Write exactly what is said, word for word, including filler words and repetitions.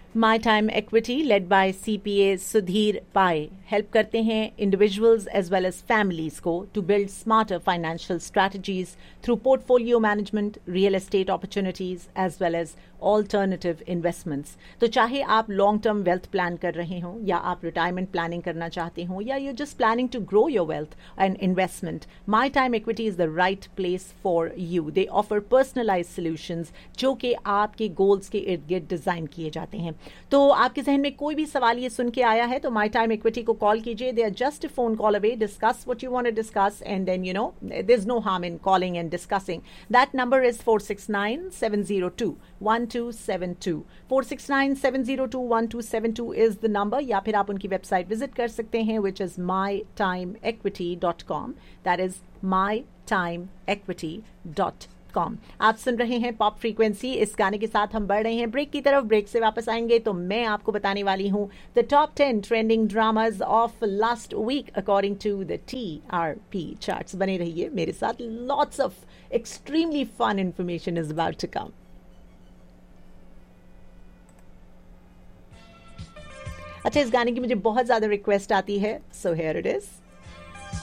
My time equity led by CPA Sudhir पाए help करते हैं individuals as well as families को to build smarter financial strategies through portfolio management, real estate opportunities as well as alternative investments. तो चाहे आप long term wealth plan कर रहे हों या आप रिटायरमेंट प्लानिंग करना चाहते हों या you just planning to grow your wealth and investment, my time equity is the right place for you. They offer personalise solutions जो कि आपके गोल्स के इर्द गिर्द डिजाइन किए जाते हैं। तो आपके जहन में कोई भी सवाल ये सुन के आया है तो माई टाइम इक्विटी को कॉल कीजिए। They are just a phone call away. Discuss what you want to discuss and then you know there is no harm in calling and discussing. That number is four six nine seven zero to one two seven to. Four six nine seven zero to one two seven two is the number. या फिर आप उनकी website visit कर सकते हैं which is my time equity dot com. That is my time equity dot com. आप सुन रहे हैं पॉप फ्रीक्वेंसी। इस गाने के साथ हम बढ़ रहे हैं ब्रेक की तरफ। ब्रेक से वापस आएंगे तो मैं आपको बताने वाली हूं the top ten trending dramas of last week according to the T R P charts. बने रहिए मेरे साथ। Lots of extremely fun information is about to come. अच्छा, इस गाने की मुझे बहुत ज्यादा रिक्वेस्ट आती है, सो हियर इट इज।